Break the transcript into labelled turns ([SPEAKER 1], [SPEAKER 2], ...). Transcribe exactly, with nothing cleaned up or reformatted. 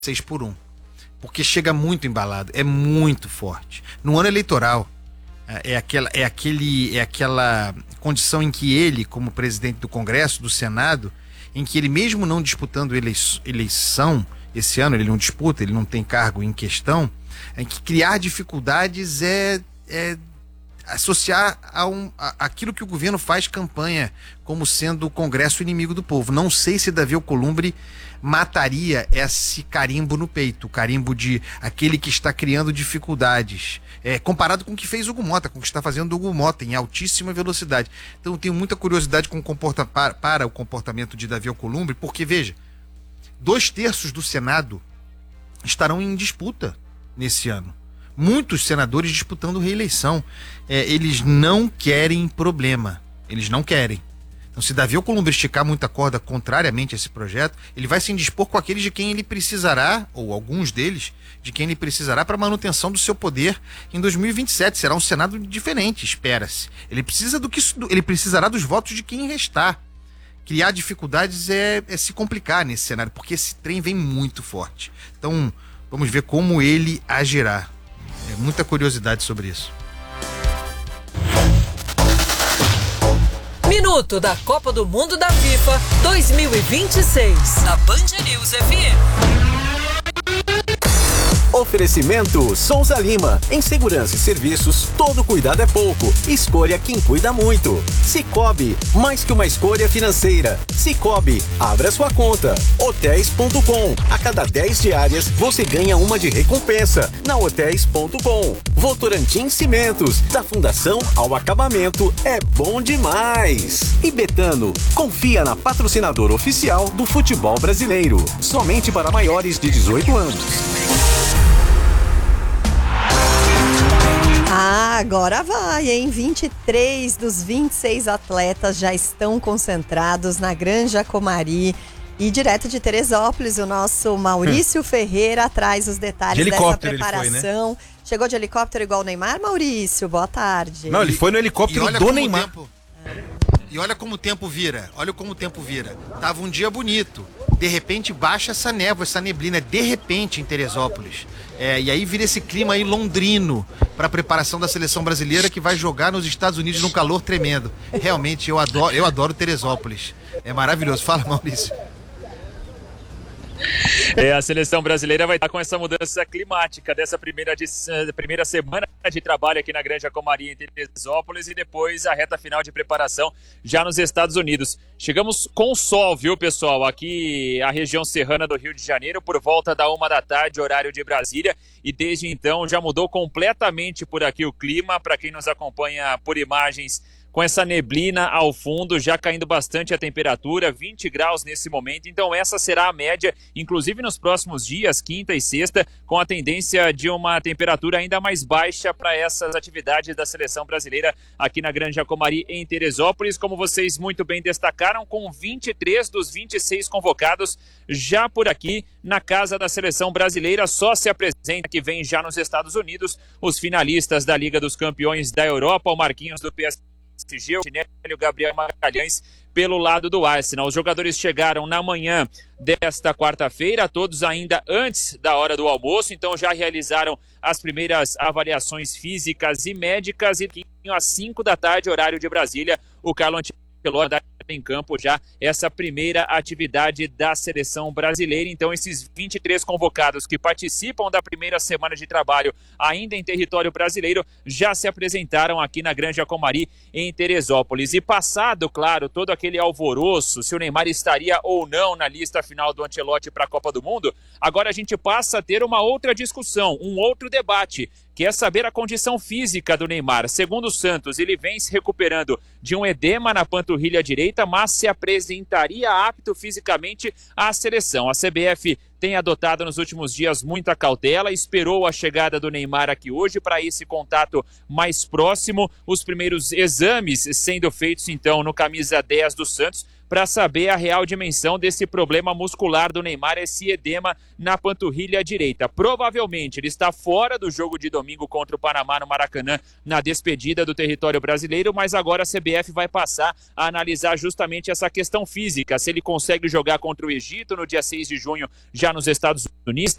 [SPEAKER 1] seis por um. Porque chega muito embalado, é muito forte. No ano eleitoral, é aquela, é, aquele, é aquela condição em que ele, como presidente do Congresso, do Senado, em que ele mesmo não disputando eleição, esse ano ele não disputa, ele não tem cargo em questão, em que criar dificuldades é, é associar a, um, a aquilo que o governo faz campanha como sendo o Congresso inimigo do povo. Não sei se Davi Alcolumbre mataria esse carimbo no peito, o carimbo de aquele que está criando dificuldades, é, comparado com o que fez o Hugo Mota, com o que está fazendo o Hugo Mota em altíssima velocidade. Então eu tenho muita curiosidade com o comporta, para, para o comportamento de Davi Alcolumbre, porque veja, dois terços do Senado estarão em disputa nesse ano. Muitos senadores disputando reeleição. É, eles não querem problema. Eles não querem. Então, se Davi Alcolumbre esticar muita corda contrariamente a esse projeto, ele vai se indispor com aqueles de quem ele precisará, ou alguns deles, de quem ele precisará para a manutenção do seu poder em dois mil e vinte e sete. Será um Senado diferente, espera-se. Ele precisa do que ele precisará dos votos de quem restar. Criar dificuldades é, é se complicar nesse cenário, porque esse trem vem muito forte. Então, vamos ver como ele agirá. É muita curiosidade sobre isso.
[SPEAKER 2] Minuto da Copa do Mundo da FIFA dois mil e vinte e seis, na Band News F M.
[SPEAKER 3] Oferecimento Souza Lima. Em segurança e serviços, todo cuidado é pouco. Escolha quem cuida muito. Sicoob, mais que uma escolha financeira. Sicoob, abra sua conta. Hotéis ponto com. A cada dez diárias, você ganha uma de recompensa. Na Hotéis ponto com. Votorantim Cimentos, da fundação ao acabamento, é bom demais. E Betano, confia na patrocinadora oficial do futebol brasileiro. Somente para maiores de dezoito anos.
[SPEAKER 4] Ah, agora vai, hein? vinte e três dos vinte e seis atletas já estão concentrados na Granja Comari. E direto de Teresópolis, o nosso Maurício hum. Ferreira traz os detalhes de dessa preparação. Foi, né? Chegou de helicóptero igual o Neymar, Maurício? Boa tarde.
[SPEAKER 1] Não, ele foi no helicóptero do Neymar. Tempo... E olha como o tempo vira, olha como o tempo vira. Tava um dia bonito, de repente baixa essa névoa, essa neblina, de repente em Teresópolis. É, e aí vira esse clima aí londrino para a preparação da seleção brasileira que vai jogar nos Estados Unidos num calor tremendo. Realmente, eu adoro, eu adoro Teresópolis. É maravilhoso. Fala, Maurício.
[SPEAKER 5] É, a seleção brasileira vai estar com essa mudança climática dessa primeira, de, primeira semana de trabalho aqui na Granja Comari em Teresópolis e depois a reta final de preparação já nos Estados Unidos. Chegamos com sol, viu, pessoal? Aqui a região serrana do Rio de Janeiro por volta da uma da tarde, horário de Brasília, e desde então já mudou completamente por aqui o clima. Para quem nos acompanha por imagens, com essa neblina ao fundo, já caindo bastante a temperatura, vinte graus nesse momento. Então essa será a média, inclusive nos próximos dias, quinta e sexta, com a tendência de uma temperatura ainda mais baixa para essas atividades da seleção brasileira aqui na Granja Comari em Teresópolis. Como vocês muito bem destacaram, com vinte e três dos vinte e seis convocados já por aqui na casa da seleção brasileira. Só se apresenta que vem já nos Estados Unidos os finalistas da Liga dos Campeões da Europa, o Marquinhos do P S G, o Ginelli e o Gabriel Magalhães pelo lado do Arsenal. Os jogadores chegaram na manhã desta quarta-feira, todos ainda antes da hora do almoço, então já realizaram as primeiras avaliações físicas e médicas e às cinco da tarde, horário de Brasília, o Carlo Ancelotti em campo já essa primeira atividade da seleção brasileira. Então esses vinte e três convocados que participam da primeira semana de trabalho ainda em território brasileiro já se apresentaram aqui na Granja Comari em Teresópolis. E passado, claro, todo aquele alvoroço, se o Neymar estaria ou não na lista final do Ancelotti para a Copa do Mundo, agora a gente passa a ter uma outra discussão, um outro debate, que é saber a condição física do Neymar. Segundo o Santos, ele vem se recuperando de um edema na panturrilha direita, mas se apresentaria apto fisicamente à seleção. A C B F tem adotado nos últimos dias muita cautela, esperou a chegada do Neymar aqui hoje para esse contato mais próximo, os primeiros exames sendo feitos então no camisa dez do Santos, para saber a real dimensão desse problema muscular do Neymar, esse edema na panturrilha direita. Provavelmente ele está fora do jogo de domingo contra o Panamá no Maracanã, na despedida do território brasileiro, mas agora a C B F vai passar a analisar justamente essa questão física, se ele consegue jogar contra o Egito no dia seis de junho, já nos Estados Unidos.